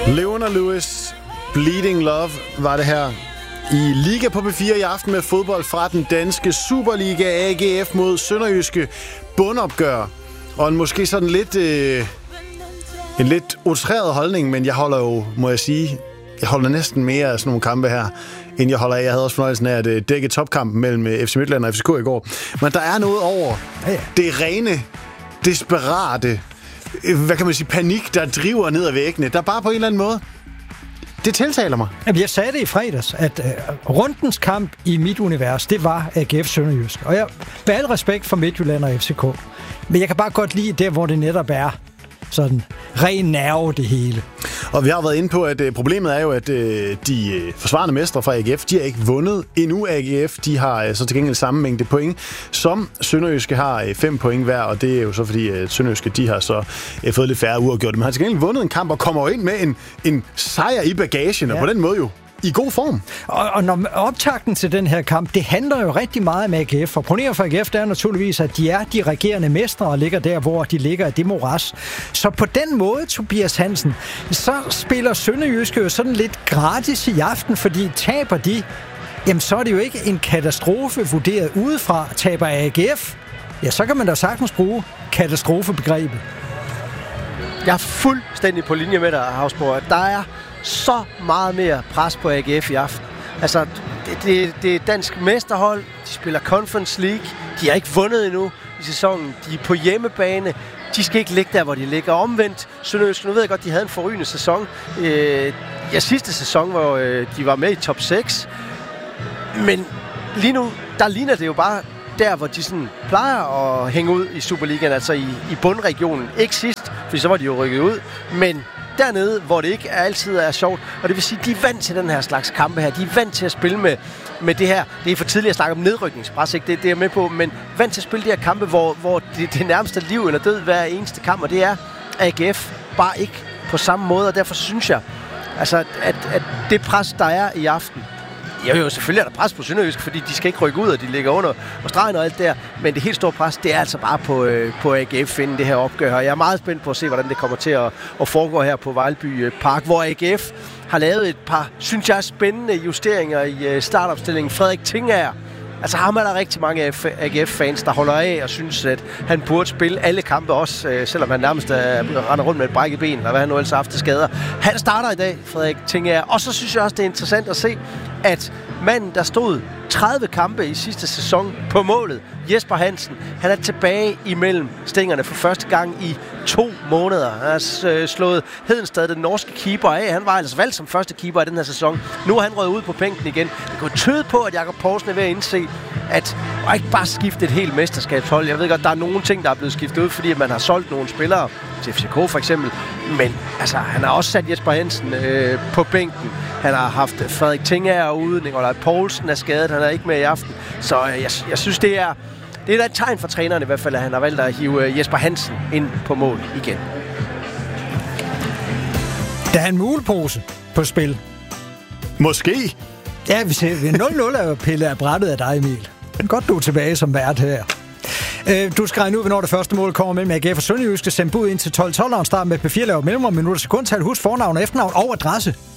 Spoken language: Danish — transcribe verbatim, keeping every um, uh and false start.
Leona Lewis, Bleeding Love var det her i Liga på P fire i aften med fodbold fra den danske Superliga. A G F mod Sønderjyske, bundopgør. Og en måske sådan lidt øh, en lidt outreret holdning, men jeg holder jo, må jeg sige, jeg holder næsten mere af sådan nogle kampe her, end jeg holder af. Jeg havde også fornøjelsen af at dække topkampen mellem F C Midtjylland og F C K i går. Men der er noget over det rene, desperate, hvad kan man sige, panik, der driver ned ad væggene. Der er bare på en eller anden måde. Det tiltaler mig. Jeg sagde det i fredags, at uh, rundens kamp i mit univers, det var A G F Sønderjysk. Og jeg med al respekt for Midtjylland og F C K. Men jeg kan bare godt lide der, hvor det netop er sådan ren nerve det hele. Og vi har været inde på, at uh, problemet er jo, at uh, de uh, forsvarende mestre fra A G F, de har ikke vundet endnu. A G F, de har uh, så til gengæld samme mængde point, som Sønderjyske har uh, fem point hver, og det er jo så fordi uh, Sønderjyske, de har så uh, fået lidt færre uafgjorte. Men har til gengæld vundet en kamp og kommer ind med en, en sejr i bagagen, ja. Og på den måde jo i god form. Og, og når optakten til den her kamp, det handler jo rigtig meget om A G F. Og problemet for A G F, det er naturligvis, at de er de regerende mestre og ligger der, hvor de ligger i det moras. Så på den måde, Tobias Hansen, så spiller Sønderjyske jo sådan lidt gratis i aften, fordi taber de, jamen så er det jo ikke en katastrofe vurderet udefra. Taber A G F, ja, så kan man da sagtens bruge katastrofebegrebet. Jeg er fuldstændig på linje med dig, Havsborg. Der er så meget mere pres på A G F i aften. Altså, det, det, det er dansk mesterhold. De spiller Conference League. De har ikke vundet endnu i sæsonen. De er på hjemmebane. De skal ikke ligge der, hvor de ligger. Omvendt, Sønderjysk, nu ved jeg godt, de havde en forrygende sæson. Øh, ja, sidste sæson, hvor øh, de var med i top seks. Men lige nu, der ligner det jo bare der, hvor de sådan plejer at hænge ud i Superligaen, altså i, i bundregionen. Ikke sidst, for så var de jo rykket ud, men dernede, hvor det ikke altid er sjovt. Og det vil sige, de er vant til den her slags kampe her. De er vant til at spille med, med det her. Det er for tidligt at snakke om nedrykningspres, ikke? Det, det er jeg med på, men vant til at spille de her kampe, hvor, hvor det, det nærmeste liv eller død hver eneste kamp, og det er A G F bare ikke på samme måde, og derfor synes jeg, altså, at, at det pres, der er i aften, jo, jo, selvfølgelig er der pres på Sønderjysk, fordi de skal ikke rykke ud, og de ligger under og stregen og alt der. Men det helt store pres, det er altså bare på, øh, på A G F inden det her opgør. Jeg er meget spændt på at se, hvordan det kommer til at, at foregå her på Vejlby Park, hvor A G F har lavet et par, synes jeg, spændende justeringer i startopstillingen. Frederik Tingager, altså ham er der rigtig mange A G F-fans, der holder af og synes, at han burde spille alle kampe også, selvom han nærmest render rundt med et brækket ben, eller hvad han nu ellers har haft til skader. Han starter i dag, Frederik Tingager. Og så synes jeg også, det er interessant at se, at manden, der stod tredive kampe i sidste sæson på målet, Jesper Hansen, han er tilbage imellem stængerne for første gang i to måneder. Han har slået Hedenstad, den norske keeper, af. Han var altså valgt som første keeper i den her sæson. Nu er han røget ud på bænken igen. Det kunne tyde på, at Jakob Poulsen er ved at indse, at og ikke bare skifte et helt mesterskabshold. Jeg ved godt, der er nogle ting, der er blevet skiftet ud, fordi man har solgt nogle spillere til F C K for eksempel. Men altså, han har også sat Jesper Hansen øh, på bænken. Han har haft Frederik Tingager ude. Nikolaj Poulsen er skadet. Han er ikke med i aften. Så øh, jeg, jeg synes, det er, det er et tegn for træneren i hvert fald, at han har valgt at hive øh, Jesper Hansen ind på mål igen. Der er en mulepose på spil. Måske. Ja, vi ser nul nul er jo pillet af brættet af dig, Emil. Godt, du er tilbage som vært her. Du skal regne ud, hvornår det første mål kommer mellem A G F og Sønderjysk. Send bud ind til tolv tolv og start med P fire laver mellemrum minutter sekundtal. Husk fornavn, efternavn og adresse.